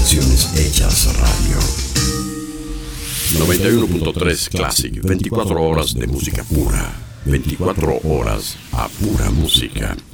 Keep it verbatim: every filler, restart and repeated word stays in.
Canciones hechas radio. noventa y uno punto tres Classic, veinticuatro horas de música pura, veinticuatro horas a pura música.